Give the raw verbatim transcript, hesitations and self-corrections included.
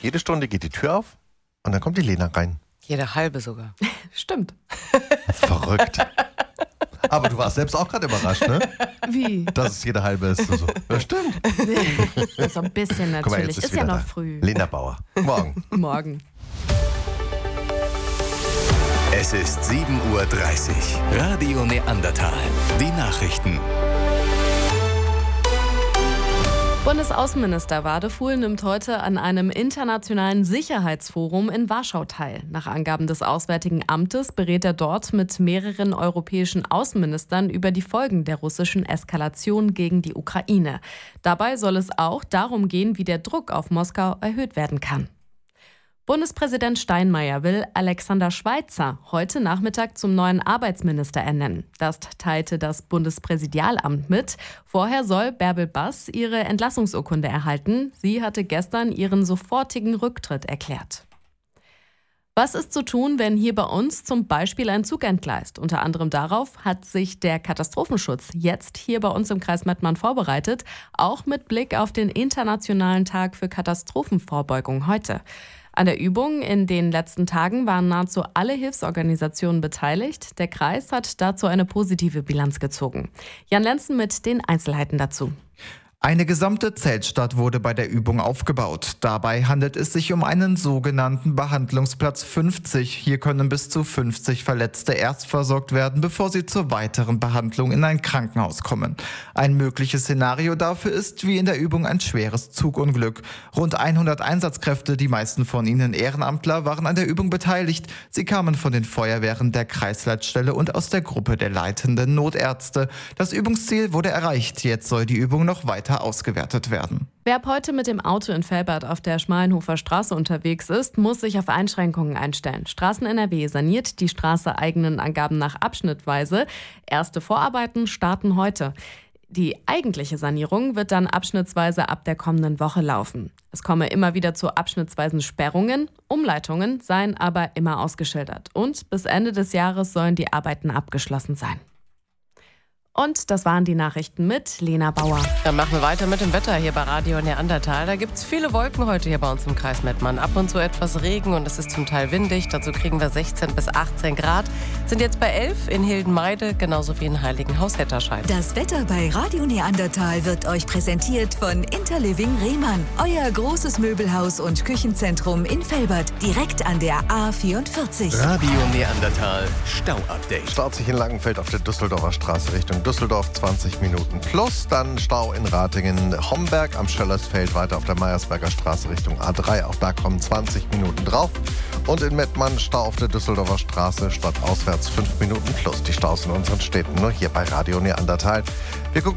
Jede Stunde geht die Tür auf und dann kommt die Lena rein. Jede halbe sogar. Stimmt. Verrückt. Aber du warst selbst auch gerade überrascht, ne? Wie? Dass es jede halbe ist. So. Ja, stimmt. So ein bisschen natürlich. Guck mal, jetzt ist, ist ja wieder noch da. früh. Lena Bauer. Morgen. Morgen. Es ist sieben Uhr dreißig. Radio Neandertal. Die Nachrichten. Bundesaußenminister Wadefuhl nimmt heute an einem internationalen Sicherheitsforum in Warschau teil. Nach Angaben des Auswärtigen Amtes berät er dort mit mehreren europäischen Außenministern über die Folgen der russischen Eskalation gegen die Ukraine. Dabei soll es auch darum gehen, wie der Druck auf Moskau erhöht werden kann. Bundespräsident Steinmeier will Alexander Schweitzer heute Nachmittag zum neuen Arbeitsminister ernennen. Das teilte das Bundespräsidialamt mit. Vorher soll Bärbel Bass ihre Entlassungsurkunde erhalten. Sie hatte gestern ihren sofortigen Rücktritt erklärt. Was ist zu tun, wenn hier bei uns zum Beispiel ein Zug entgleist? Unter anderem darauf hat sich der Katastrophenschutz jetzt hier bei uns im Kreis Mettmann vorbereitet, auch mit Blick auf den Internationalen Tag für Katastrophenvorbeugung heute. An der Übung in den letzten Tagen waren nahezu alle Hilfsorganisationen beteiligt. Der Kreis hat dazu eine positive Bilanz gezogen. Jan Lenzen mit den Einzelheiten dazu. Eine gesamte Zeltstadt wurde bei der Übung aufgebaut. Dabei handelt es sich um einen sogenannten Behandlungsplatz fünfzig. Hier können bis zu fünfzig Verletzte erst versorgt werden, bevor sie zur weiteren Behandlung in ein Krankenhaus kommen. Ein mögliches Szenario dafür ist, wie in der Übung, ein schweres Zugunglück. Rund hundert Einsatzkräfte, die meisten von ihnen Ehrenamtler, waren an der Übung beteiligt. Sie kamen von den Feuerwehren der Kreisleitstelle und aus der Gruppe der leitenden Notärzte. Das Übungsziel wurde erreicht. Jetzt soll die Übung noch weiter ausgewertet werden. Wer ab heute mit dem Auto in Velbert auf der Schmalenhofer Straße unterwegs ist, muss sich auf Einschränkungen einstellen. Straßen N R W saniert die Straße eigenen Angaben nach abschnittweise. Erste Vorarbeiten starten heute. Die eigentliche Sanierung wird dann abschnittsweise ab der kommenden Woche laufen. Es komme immer wieder zu abschnittsweisen Sperrungen. Umleitungen seien aber immer ausgeschildert. Und bis Ende des Jahres sollen die Arbeiten abgeschlossen sein. Und das waren die Nachrichten mit Lena Bauer. Dann machen wir weiter mit dem Wetter hier bei Radio Neandertal. Da gibt es viele Wolken heute hier bei uns im Kreis Mettmann. Ab und zu etwas Regen und es ist zum Teil windig. Dazu kriegen wir sechzehn bis achtzehn Grad. Sind jetzt bei elf in Hildenmeide, genauso wie in Heiligenhaus-Hetterscheid. Das Wetter bei Radio Neandertal wird euch präsentiert von Interliving Rehmann. Euer großes Möbelhaus und Küchenzentrum in Velbert, direkt an der A vierundvierzig. Radio Neandertal Stau-Update. Staut sich in Langenfeld auf der Düsseldorfer Straße Richtung Düsseldorf zwanzig Minuten plus. Dann Stau in Ratingen, Homberg am Schöllersfeld, weiter auf der Meiersberger Straße Richtung A drei. Auch da kommen zwanzig Minuten drauf. Und in Mettmann Stau auf der Düsseldorfer Straße stadtauswärts fünf Minuten plus. Die Staus in unseren Städten nur hier bei Radio Neandertal. Wir gucken